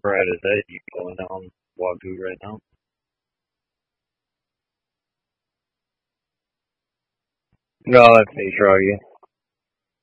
right ahead. You going down Wagyu right now? No, that's nature, are you?